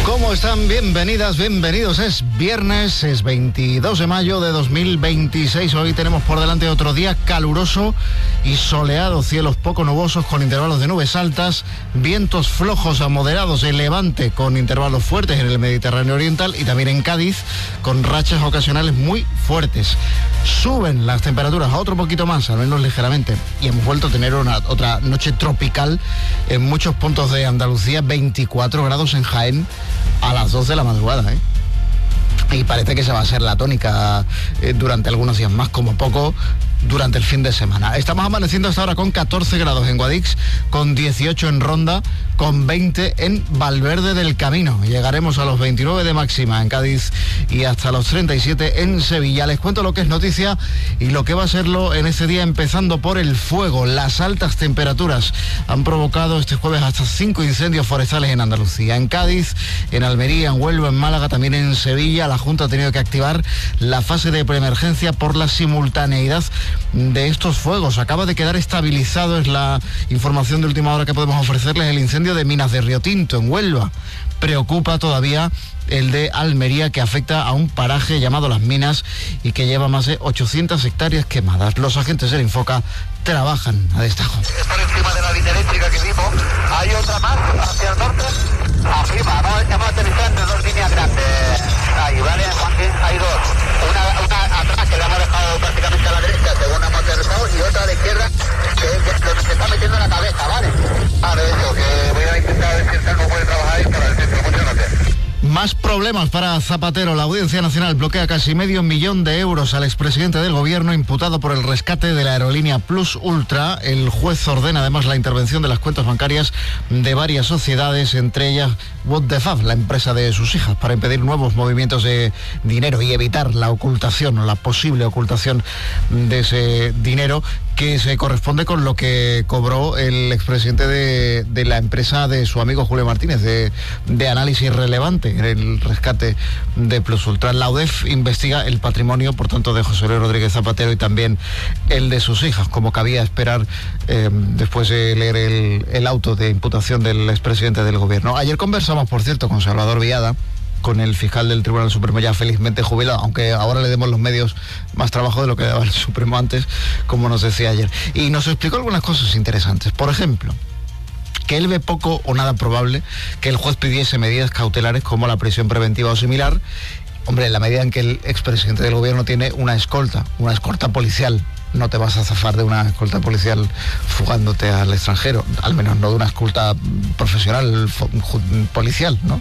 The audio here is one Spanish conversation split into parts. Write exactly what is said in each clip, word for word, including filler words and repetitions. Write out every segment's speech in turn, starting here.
¿Cómo están? Bienvenidas, bienvenidos. Es viernes, es veintidós de mayo de dos mil veintiséis. Hoy tenemos por delante otro día caluroso y soleado, cielos poco nubosos con intervalos de nubes altas, vientos flojos a moderados de levante con intervalos fuertes en el Mediterráneo oriental y también en Cádiz con rachas ocasionales muy fuertes. Suben las temperaturas a otro poquito más, al menos ligeramente, y hemos vuelto a tener una otra noche tropical en muchos puntos de Andalucía, veinticuatro grados en Jaén a las dos de la madrugada, ¿eh? Y parece que esa va a ser la tónica eh, durante algunos días más, como poco durante el fin de semana. Estamos amaneciendo hasta ahora con catorce grados en Guadix, con dieciocho en Ronda, con veinte en Valverde del Camino. Llegaremos a los veintinueve de máxima en Cádiz y hasta los treinta y siete en Sevilla. Les cuento lo que es noticia y lo que va a serlo en este día, empezando por el fuego. Las altas temperaturas han provocado este jueves hasta cinco incendios forestales en Andalucía. En Cádiz, en Almería, en Huelva, en Málaga, también en Sevilla. La Junta ha tenido que activar la fase de preemergencia por la simultaneidad de estos fuegos. Acaba de quedar estabilizado, es la información de última hora que podemos ofrecerles, el incendio de Minas de Río Tinto en Huelva. Preocupa todavía el de Almería, que afecta a un paraje llamado Las Minas y que lleva más de ochocientas hectáreas quemadas. Los agentes del Infoca trabajan a destajo. Por encima de la línea eléctrica que vimos, hay otra más hacia el norte, arriba, vamos, estamos aterrizando dos líneas grandes. Ahí, vale, Joaquín, hay dos. Una, una atrás que la hemos dejado prácticamente a la derecha, según hemos aterrizado, y otra a la izquierda que, que, que se está metiendo en la cabeza, ¿vale? Vale, eso, que voy a intentar ver si el no puede trabajar ahí para el centro. Muchas gracias. Más problemas para Zapatero. La Audiencia Nacional bloquea casi medio millón de euros al expresidente del gobierno imputado por el rescate de la aerolínea Plus Ultra. El juez ordena además la intervención de las cuentas bancarias de varias sociedades, entre ellas What the Fab, la empresa de sus hijas, para impedir nuevos movimientos de dinero y evitar la ocultación o la posible ocultación de ese dinero, que se corresponde con lo que cobró el expresidente de, de la empresa de su amigo Julio Martínez, de, de análisis relevante en el rescate de Plus Ultra. La U D E F investiga el patrimonio, por tanto, de José Luis Rodríguez Zapatero y también el de sus hijas, como cabía esperar eh, después de leer el, el auto de imputación del expresidente del gobierno. Ayer conversamos, por cierto, con Salvador Viada, con el fiscal del Tribunal Supremo ya felizmente jubilado, aunque ahora le demos los medios más trabajo de lo que daba el Supremo antes, como nos decía ayer. Y nos explicó algunas cosas interesantes. Por ejemplo, que él ve poco o nada probable que el juez pidiese medidas cautelares como la prisión preventiva o similar. Hombre, en la medida en que el expresidente del gobierno tiene una escolta, una escolta policial, no te vas a zafar de una escolta policial fugándote al extranjero, al menos no de una escolta profesional policial, ¿no?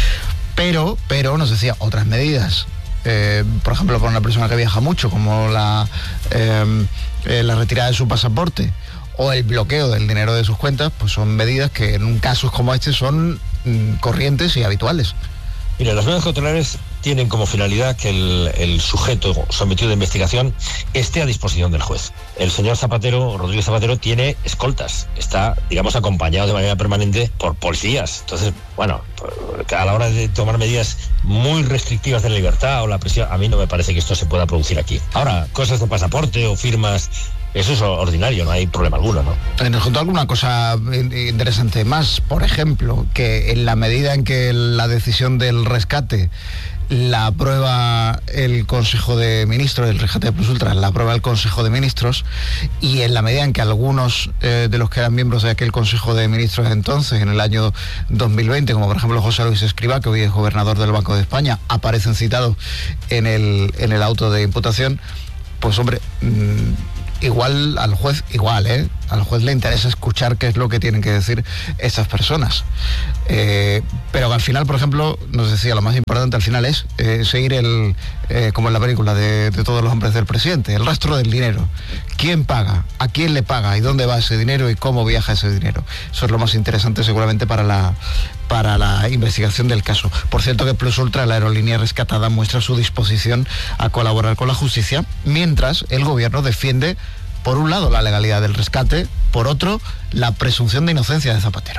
Pero, pero nos decía otras medidas, eh, por ejemplo, para una persona que viaja mucho, como la, eh, eh, la retirada de su pasaporte o el bloqueo del dinero de sus cuentas, pues son medidas que en un caso como este son mm, corrientes y habituales. Mira, las medidas cautelares tienen como finalidad que el, el sujeto sometido a investigación esté a disposición del juez. El señor Zapatero, Rodríguez Zapatero, tiene escoltas, está, digamos, acompañado de manera permanente por policías. Entonces, bueno, a la hora de tomar medidas muy restrictivas de la libertad o la prisión, a mí no me parece que esto se pueda producir aquí. Ahora, cosas de pasaporte o firmas, eso es ordinario, no hay problema alguno, ¿no? Nos contó alguna cosa interesante más, por ejemplo, que en la medida en que la decisión del rescate la aprueba el Consejo de Ministros, el rescate de Plus Ultra, la aprueba el Consejo de Ministros, y en la medida en que algunos eh, de los que eran miembros de aquel Consejo de Ministros entonces, en el año dos mil veinte, como por ejemplo José Luis Escrivá, que hoy es gobernador del Banco de España, aparecen citados en el, en el auto de imputación, pues hombre, mmm, igual al juez, igual, ¿eh? Al juez le interesa escuchar qué es lo que tienen que decir estas personas. Eh, pero que al final, por ejemplo, nos decía, lo más importante al final es eh, seguir el, eh, como en la película de, de Todos los hombres del presidente, el rastro del dinero. ¿Quién paga? ¿A quién le paga? ¿Y dónde va ese dinero? ¿Y cómo viaja ese dinero? Eso es lo más interesante seguramente para la, para la investigación del caso. Por cierto que Plus Ultra, la aerolínea rescatada, muestra su disposición a colaborar con la justicia, mientras el gobierno defiende, por un lado, la legalidad del rescate, por otro, la presunción de inocencia de Zapatero.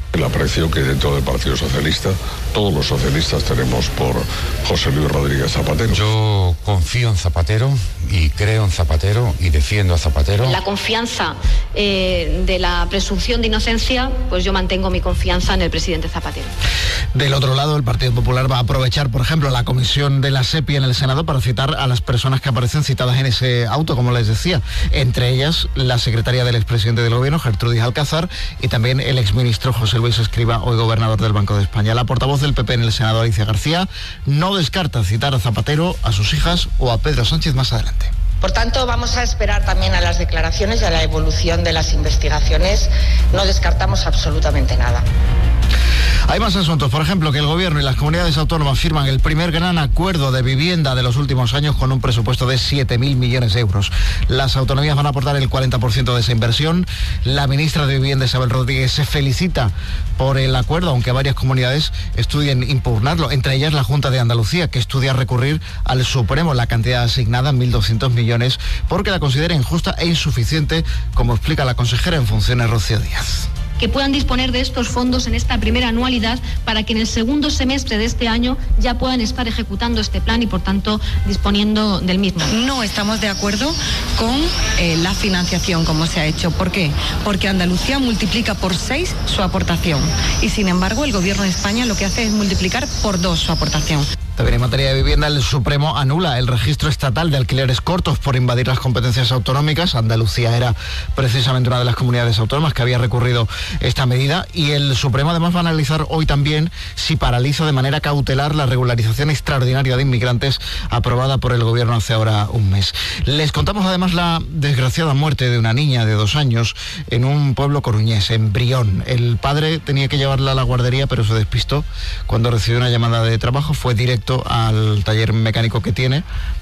El aprecio que dentro del Partido Socialista todos los socialistas tenemos por José Luis Rodríguez Zapatero. Yo confío en Zapatero y creo en Zapatero y defiendo a Zapatero. La confianza eh, de la presunción de inocencia, pues yo mantengo mi confianza en el presidente Zapatero. Del otro lado, el Partido Popular va a aprovechar, por ejemplo, la comisión de la SEPI en el Senado para citar a las personas que aparecen citadas en ese auto, como les decía. Entre ellas, la secretaria del expresidente del Gobierno, Gertrudis Alcázar, y también el exministro José Luis Escrivá, hoy gobernador del Banco de España. La portavoz del P P en el Senado, Alicia García, no descarta citar a Zapatero, a sus hijas o a Pedro Sánchez más adelante. Por tanto, vamos a esperar también a las declaraciones y a la evolución de las investigaciones. No descartamos absolutamente nada. Hay más asuntos, por ejemplo, que el Gobierno y las comunidades autónomas firman el primer gran acuerdo de vivienda de los últimos años con un presupuesto de siete mil millones de euros. Las autonomías van a aportar el cuarenta por ciento de esa inversión. La ministra de Vivienda, Isabel Rodríguez, se felicita por el acuerdo, aunque varias comunidades estudien impugnarlo, entre ellas la Junta de Andalucía, que estudia recurrir al Supremo la cantidad asignada, mil doscientos millones, porque la considera injusta e insuficiente, como explica la consejera en funciones, Rocío Díaz. Que puedan disponer de estos fondos en esta primera anualidad para que en el segundo semestre de este año ya puedan estar ejecutando este plan y, por tanto, disponiendo del mismo. No estamos de acuerdo con eh, la financiación como se ha hecho. ¿Por qué? Porque Andalucía multiplica por seis su aportación y, sin embargo, el Gobierno de España lo que hace es multiplicar por dos su aportación. También en materia de vivienda, el Supremo anula el registro estatal de alquileres cortos por invadir las competencias autonómicas. Andalucía era precisamente una de las comunidades autónomas que había recurrido esta medida, y el Supremo además va a analizar hoy también si paraliza de manera cautelar la regularización extraordinaria de inmigrantes aprobada por el Gobierno hace ahora un mes. Les contamos además la desgraciada muerte de una niña de dos años en un pueblo coruñés, en Brión. El padre tenía que llevarla a la guardería, pero se despistó cuando recibió una llamada de trabajo, fue directo al taller mecánico que tiene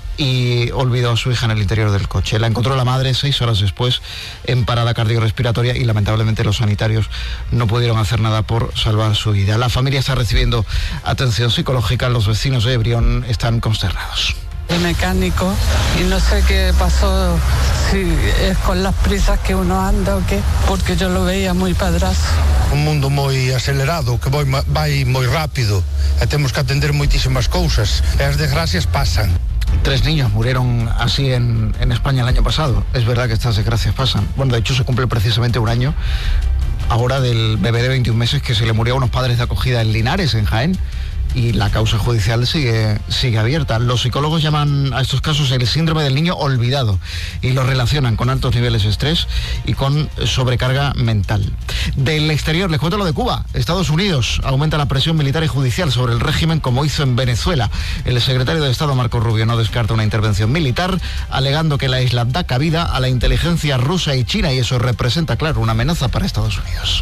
y olvidó a su hija en el interior del coche. La encontró la madre seis horas después en parada cardiorrespiratoria y lamentablemente los sanitarios no pudieron hacer nada por salvar su vida. La familia está recibiendo atención psicológica, los vecinos de Brión están consternados. El mecánico y no sé qué pasó, si es con las prisas que uno anda o qué, porque yo lo veía muy padrazo. Un mundo moi acelerado, que vai, vai moi rápido, e temos que atender moitísimas cousas, e as desgracias pasan. Tres niños murieron así en, en España el año pasado. Es verdad que estas desgracias pasan. Bueno, de hecho se cumple precisamente un año ahora del bebé de veintiún meses que se le murió a unos padres de acogida en Linares, en Jaén. Y la causa judicial sigue, sigue abierta. Los psicólogos llaman a estos casos el síndrome del niño olvidado y lo relacionan con altos niveles de estrés y con sobrecarga mental. Del exterior les cuento lo de Cuba. Estados Unidos aumenta la presión militar y judicial sobre el régimen como hizo en Venezuela. El secretario de Estado, Marco Rubio, no descarta una intervención militar, alegando que la isla da cabida a la inteligencia rusa y china, y eso representa, claro, una amenaza para Estados Unidos.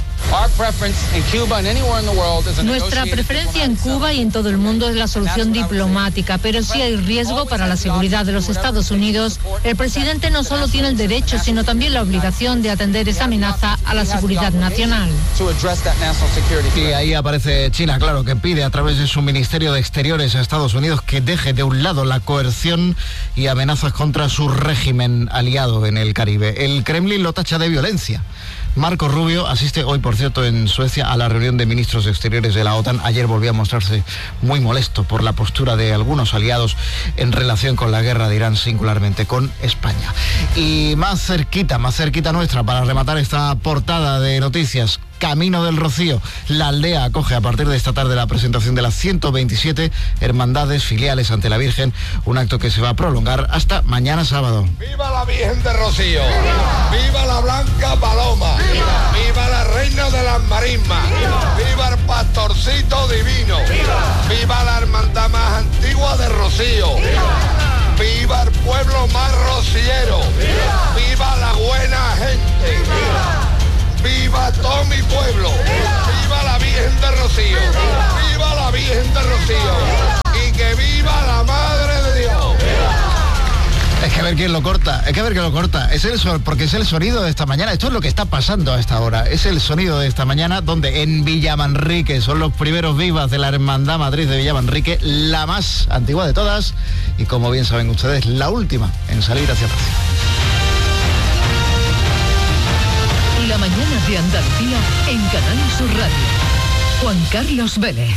Nuestra preferencia en Cuba y en todo el mundo es la solución diplomática, pero si hay riesgo para la seguridad de los Estados Unidos, el presidente no solo tiene el derecho, sino también la obligación de atender esa amenaza a la seguridad nacional. Y ahí aparece China, claro, que pide a través de su Ministerio de Exteriores a Estados Unidos que deje de un lado la coerción y amenazas contra su régimen aliado en el Caribe. El Kremlin lo tacha de violencia. Marco Rubio asiste hoy, por cierto, en Suecia a la reunión de ministros de Exteriores de la OTAN. Ayer volvió a mostrarse muy molesto por la postura de algunos aliados en relación con la guerra de Irán, singularmente con España. Y más cerquita, más cerquita nuestra, para rematar esta portada de noticias, Camino del Rocío. La aldea acoge a partir de esta tarde la presentación de las ciento veintisiete hermandades filiales ante la Virgen, un acto que se va a prolongar hasta mañana sábado. ¡Viva la Virgen de Rocío! ¡Viva, ¡Viva la Blanca Paloma! ¡Viva, ¡Viva la Reina de las Marismas! ¡Viva, ¡Viva el Pastorcito Divino! ¡Viva, ¡Viva la hermandad más antigua de Rocío! ¡Viva, ¡Viva el pueblo más rociero! ¡Viva, ¡Viva la buena gente! ¡Viva! ¡Viva todo mi pueblo! ¡Viva, ¡Viva la Virgen de Rocío! ¡Viva, ¡Viva la Virgen de Rocío! ¡Viva! ¡Y que viva la Madre de Dios! ¡Viva! Es que a ver quién lo corta, es que a ver quién lo corta. Es el son, porque es el sonido de esta mañana. Esto es lo que está pasando a esta hora. Es el sonido de esta mañana, donde en Villamanrique son los primeros vivas de la Hermandad Matriz de Villamanrique, la más antigua de todas y, como bien saben ustedes, la última en salir hacia Rocío. La mañana de Andalucía en Canal Sur Radio. Juan Carlos Vélez.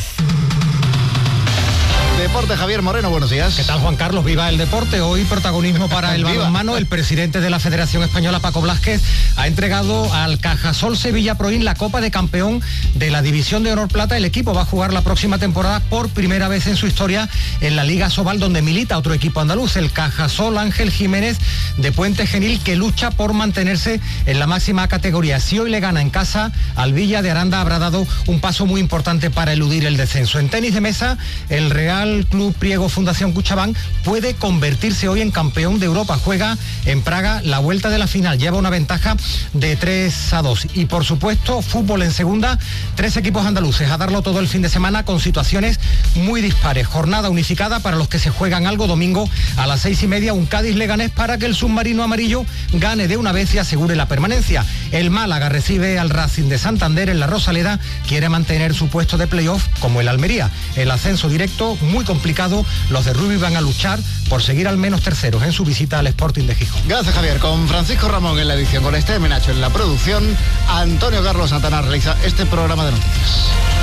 Deporte, Javier Moreno, buenos días. ¿Qué tal, Juan Carlos? Viva el deporte. Hoy protagonismo para el balonmano. El presidente de la Federación Española, Paco Blázquez, ha entregado al Cajasol Sevilla Proin la Copa de Campeón de la División de Honor Plata. El equipo va a jugar la próxima temporada por primera vez en su historia en la Liga Sobal, donde milita otro equipo andaluz, el Cajasol Ángel Jiménez de Puente Genil, que lucha por mantenerse en la máxima categoría. Si hoy le gana en casa al Villa de Aranda, habrá dado un paso muy importante para eludir el descenso. En tenis de mesa, el Real Club Priego Fundación Cuchabán puede convertirse hoy en campeón de Europa. Juega en Praga la vuelta de la final, lleva una ventaja de tres a dos. Y por supuesto, fútbol en segunda, tres equipos andaluces a darlo todo el fin de semana con situaciones muy dispares. Jornada unificada para los que se juegan algo. Domingo a las seis y media, un Cádiz-Leganés para que el submarino amarillo gane de una vez y asegure la permanencia. El Málaga recibe al Racing de Santander en la Rosaleda, quiere mantener su puesto de playoff como el Almería. El ascenso directo muy complicado, los de Rubí van a luchar por seguir al menos terceros en su visita al Sporting de Gijón. Gracias, Javier. Con Francisco Ramón en la edición, con Esther Menacho en la producción, Antonio Carlos Santana realiza este programa de noticias.